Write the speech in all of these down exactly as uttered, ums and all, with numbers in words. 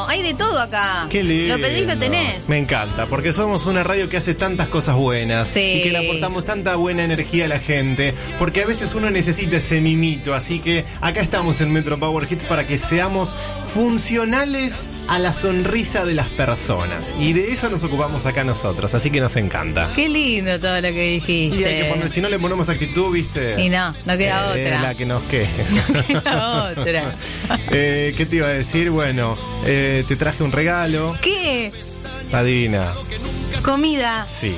No, hay de todo acá. Qué lindo. Lo pedís, lo tenés. Me encanta, porque somos una radio que hace tantas cosas buenas. Sí. Y que le aportamos tanta buena energía a la gente. Porque a veces uno necesita ese mimito. Así que acá estamos en Metro Power Hits para que seamos funcionales a la sonrisa de las personas. Y de eso nos ocupamos acá nosotros. Así que nos encanta. Qué lindo todo lo que dijiste. Y hay que poner, si no le ponemos actitud, ¿viste? Y no, no queda eh, otra. La que nos quede. No queda otra. eh, ¿Qué te iba a decir? Bueno, eh, te traje un regalo. ¿Qué? Adivina. Comida. Sí.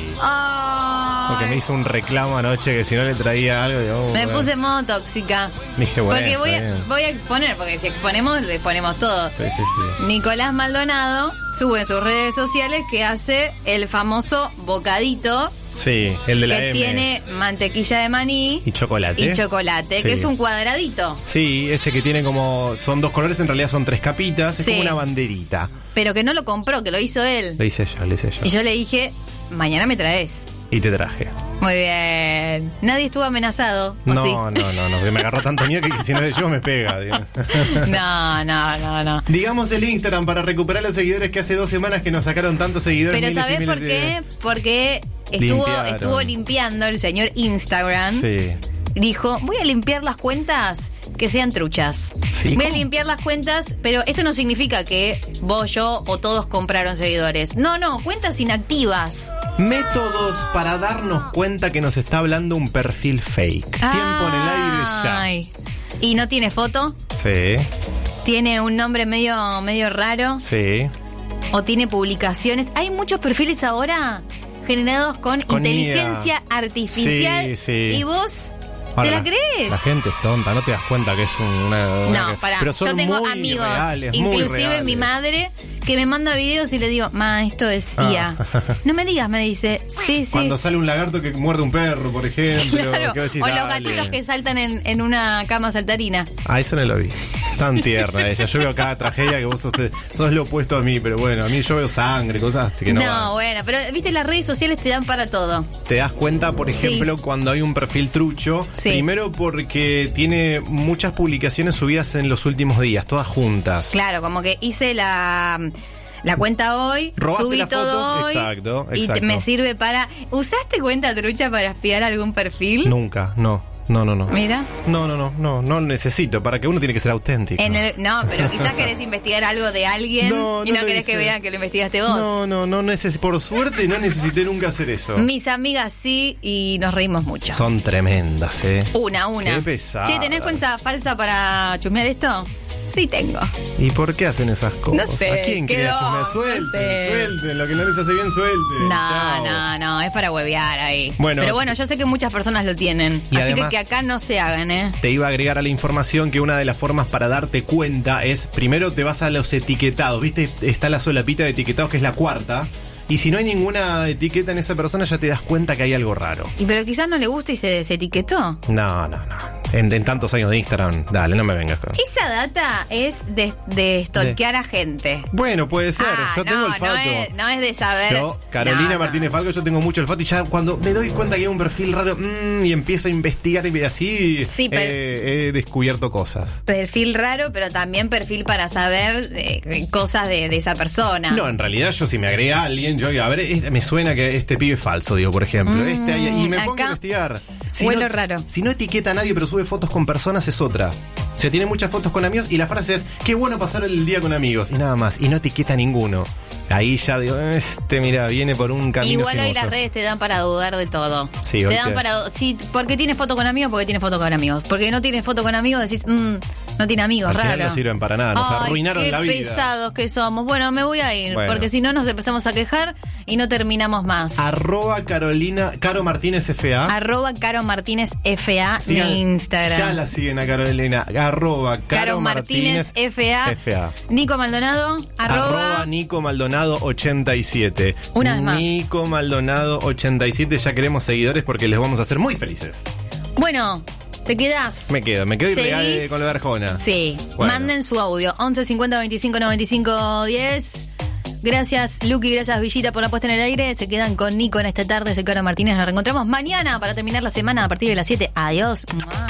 Ay. Porque me hizo un reclamo anoche que si no le traía algo, digo, oh, Me bueno. puse en modo tóxica. Dije, bueno, Porque voy está a, bien. voy a exponer, porque si exponemos, le ponemos todo. Sí, sí, sí. Nicolás Maldonado sube en sus redes sociales que hace el famoso bocadito Sí, el de la que M. tiene mantequilla de maní Y chocolate. y chocolate, Sí. que es un cuadradito, Sí, ese que tiene como... Son dos colores, en realidad son tres capitas. Es Sí. como una banderita. pero que no lo compró, que lo hizo él. Lo hice yo, lo hice yo. Y yo le dije, mañana me traes. Y te traje. Muy bien. Nadie estuvo amenazado, ¿o No, sí? no, no, no. que Me agarró tanto miedo que, que si no le llevo me pega. Digo. No, no, no, no. Digamos el Instagram para recuperar los seguidores que hace dos semanas que nos sacaron tantos seguidores. Pero miles y ¿sabés miles por de- qué? Porque estuvo, Limpiaron. estuvo limpiando el señor Instagram. Sí. Dijo, voy a limpiar las cuentas que sean truchas. Sí, voy a ¿cómo? limpiar las cuentas, pero esto no significa que vos, yo o todos compraron seguidores. No, no, cuentas inactivas. Métodos para darnos cuenta que nos está hablando un perfil fake. Tiempo en el aire ya. Ay. ¿Y no tiene foto? Sí, ¿Tiene un nombre medio, medio raro? sí. ¿O tiene publicaciones? Hay muchos perfiles ahora generados con, Con inteligencia I A. artificial. Sí, sí. ¿Y vos Ahora, te la la- crees? La gente es tonta, no te das cuenta que es un- una... una- No, pará, pero son yo tengo muy amigos, reales, muy inclusive reales. mi madre, que me manda videos y le digo, ma, esto es Ah. I A. No me digas, me dice, sí, sí. Cuando sale un lagarto que muerde un perro, por ejemplo. Claro, ¿qué decís? o los Dale. gatitos que saltan en, en una cama saltarina. Ah, eso no lo vi. Tan tierna ella. Yo veo cada tragedia que vos sos, sos lo opuesto a mí, pero bueno, a mí yo veo sangre, cosas que no, No, van. bueno, pero viste, las redes sociales te dan para todo. Te das cuenta, por Sí. ejemplo, cuando hay un perfil trucho. Sí. Primero porque tiene muchas publicaciones subidas en los últimos días, todas juntas. Claro, como que hice la, la cuenta hoy, Robaste subí las todo fotos, hoy exacto, y te- exacto. me sirve para... ¿Usaste cuenta trucha para espiar algún perfil? Nunca, no. No, no, no. Mira. No, no, no, no, no necesito. Para que uno tiene que ser auténtico. En el, no, pero quizás querés investigar algo de alguien No, y no no lo querés hice. que vean que lo investigaste vos. No, no, no necesito. Por suerte no necesité nunca hacer eso. Mis amigas sí y nos reímos mucho. Son tremendas, ¿eh? Una, una. Qué pesada. Che, ¿tenés cuenta falsa para chusmear esto? Sí tengo. ¿Y por qué hacen esas cosas? No sé, ¿A quién qué quería no, chusmear? no Suelten, sé. suelten. Lo que no les hace bien, suelten. No, Chao. no, no, es para huevear ahí. Bueno. Pero bueno, yo sé que muchas personas lo tienen. Y Así además- que que acá no se hagan, ¿eh? Te iba a agregar a la información que una de las formas para darte cuenta es, primero te vas a los etiquetados, ¿viste? Está la solapita de etiquetados que es la cuarta. Y si no hay ninguna etiqueta en esa persona, ya te das cuenta que hay algo raro. Y pero quizás no le gusta y se, se etiquetó. No, no, no. En, en tantos años de Instagram, dale, no me vengas con... Esa data es de, de stalkear a gente. Bueno, puede ser. Ah, yo tengo no, olfato. no es, no es de saber. Yo, Carolina No, no. Martínez Falco, yo tengo mucho olfato y ya cuando me doy cuenta que hay un perfil raro mmm, y empiezo a investigar y así, Sí, pero- eh, he descubierto cosas. Perfil raro, pero también perfil para saber eh, cosas de, de esa persona. No, en realidad yo si me agrega a alguien, yo digo, a ver, este- me suena que este pibe es falso, digo, por ejemplo. Mm, este, y me pongo acá a investigar. Si huele no, raro. Si no etiqueta a nadie pero sube fotos con personas es otra. Se tiene muchas fotos con amigos y la frase es, qué bueno pasar el día con amigos. Y nada más. Y no etiqueta a ninguno. Ahí ya digo, este mira, viene por un camino Igual hoy sinuoso. las redes te dan para dudar de todo. Sí, te hoy dan te- para sí, porque tiene foto con amigos, porque tiene foto con amigos. Porque no tiene foto con amigos, decís, mmm, no tiene amigos, Al raro. final no sirven para nada, nos Ay, arruinaron qué la vida. pesados que somos. Bueno, me voy a ir, Bueno. porque si no nos empezamos a quejar y no terminamos más. Arroba Carolina, Caro Martínez F A. Arroba Caro Martínez F A Sigan- mi Instagram. Ya la siguen a Carolina. Arroba Caro, Caro Martínez, F A. F A. Nico Maldonado, arroba, Arroba Nico Maldonado ochenta y siete. Una vez más. Nico Maldonado ochenta y siete. Ya queremos seguidores porque les vamos a hacer muy felices. Bueno, te quedás. Me quedo, me quedo y ¿Seguís? regale con lo de Arjona. Sí, Bueno. manden su audio once cincuenta veinticinco noventa y cinco diez. Gracias Luqui, gracias Villita por la puesta en el aire. Se quedan con Nico en esta tarde. Soy Caro Martínez. Nos reencontramos mañana para terminar la semana a partir de las siete. Adiós. ¡Mua!